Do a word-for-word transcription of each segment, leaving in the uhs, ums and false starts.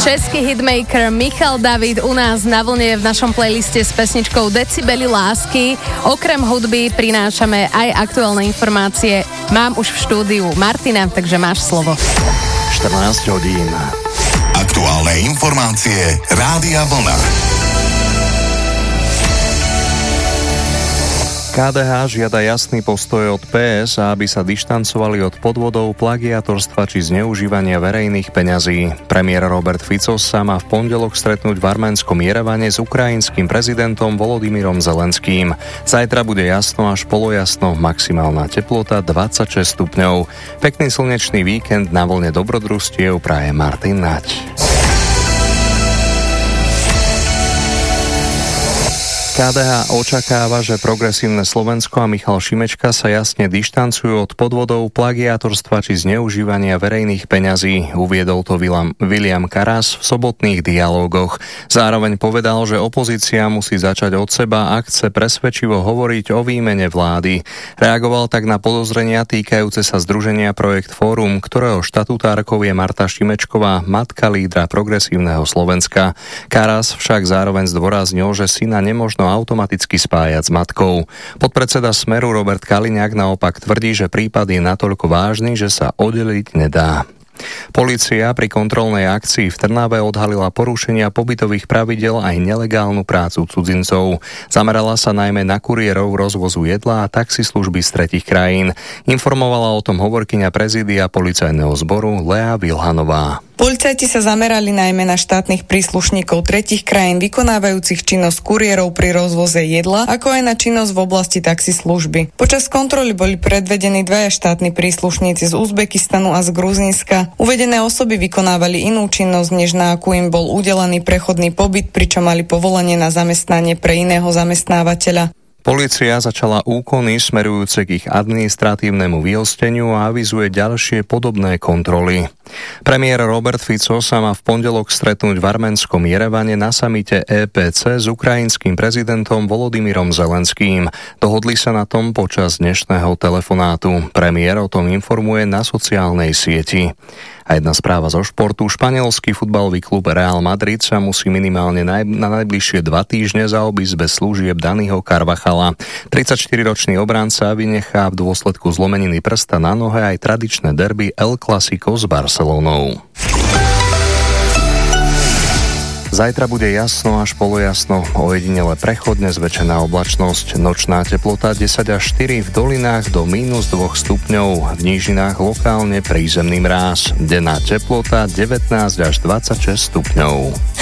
Český hitmaker Michal David u nás na vlne v našom playliste s pesničkou Decibely lásky. Okrem hudby prinášame aj aktuálne informácie. Mám už v štúdiu Martina, takže máš slovo. štrnásť hodín. Aktuálne informácie Rádia Vlna. ká dé há žiada jasný postoj od pé es, aby sa dištancovali od podvodov, plagiátorstva či zneužívania verejných peňazí. Premiér Robert Fico sa má v pondelok stretnúť v arménskom Jerevane s ukrajinským prezidentom Volodymyrom Zelenským. Zajtra bude jasno až polojasno, maximálna teplota dvadsaťšesť stupňov. Pekný slnečný víkend na vlne dobrodružstiev praje Martin Nať. ká dé há očakáva, že Progresívne Slovensko a Michal Šimečka sa jasne dištancujú od podvodov, plagiátorstva či zneužívania verejných peňazí, uviedol to William Karas v sobotných dialógoch. Zároveň povedal, že opozícia musí začať od seba, ak chce presvedčivo hovoriť o výmene vlády. Reagoval tak na podozrenia týkajúce sa združenia Projekt Fórum, ktorého štatutárkou je Marta Šimečková, matka lídra Progresívneho Slovenska. Karas však zároveň zdôraznil, že syna nemožno automaticky spájať s matkou. Podpredseda Smeru Robert Kaliňák naopak tvrdí, že prípad je natoľko vážny, že sa oddeliť nedá. Polícia pri kontrolnej akcii v Trnave odhalila porušenia pobytových pravidel aj nelegálnu prácu cudzincov. Zamerala sa najmä na kuriérov rozvozu jedla a taxislužby z tretích krajín. Informovala o tom hovorkyňa prezídia policajného zboru Lea Vilhanová. Policajti sa zamerali najmä na štátnych príslušníkov tretích krajín vykonávajúcich činnosť kuriérov pri rozvoze jedla, ako aj na činnosť v oblasti taxislužby. Počas kontroly boli predvedení dvaja štátni príslušníci z Uzbekistanu a z Gruzínska. Uvedené osoby vykonávali inú činnosť, než na akú im bol udelený prechodný pobyt, pričom mali povolenie na zamestnanie pre iného zamestnávateľa. Polícia začala úkony smerujúce k ich administratívnemu vyhosteniu a avizuje ďalšie podobné kontroly. Premiér Robert Fico sa má v pondelok stretnúť v arménskom Jerevane na samite é pé cé s ukrajinským prezidentom Volodymyrom Zelenským. Dohodli sa na tom počas dnešného telefonátu. Premiér o tom informuje na sociálnej sieti. A jedna správa zo športu. Španielský futbalový klub Real Madrid sa musí minimálne naj, na najbližšie dva týždne zaobísť bez služieb Daniho Carvajala. tridsaťštyriročný obranca vynechá v dôsledku zlomeniny prsta na nohe aj tradičné derby El Clásico s Barcelonou. Zajtra bude jasno až polojasno, ojedinele prechodne zväčšená oblačnosť, nočná teplota desať až štyri, v dolinách do mínus dva stupňov, v nížinách lokálne prízemný mráz, denná teplota devätnásť až dvadsaťšesť stupňov.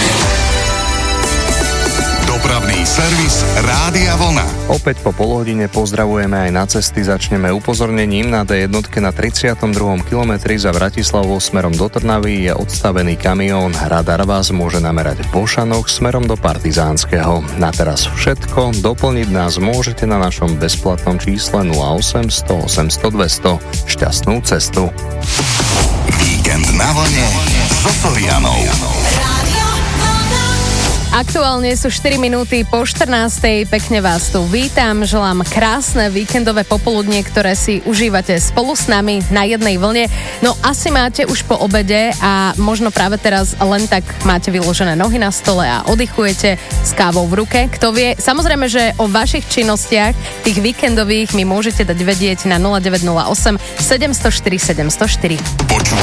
Dopravný servis Rádia Vlna. Opäť po polhodine pozdravujeme aj na cesty. Začneme upozornením. Na dé jedna na tridsiatom druhom kilometri za Bratislavou smerom do Trnavy je odstavený kamión. Radar vás môže namerať v Bošanoch smerom do Partizánskeho. Na teraz všetko. Doplniť nás môžete na našom bezplatnom čísle nula osem sto osemsto dvesto. Šťastnú cestu. Víkend na vlne so Sorianou. Aktuálne sú štyri minúty po štrnástej. Pekne vás tu vítam. Želám krásne víkendové popoludnie, ktoré si užívate spolu s nami na jednej vlne. No asi máte už po obede a možno práve teraz len tak máte vyložené nohy na stole a oddychujete s kávou v ruke. Kto vie, samozrejme, že o vašich činnostiach, tých víkendových, mi môžete dať vedieť na nula deväť nula osem sedem nula štyri sedem nula štyri. Počúvaj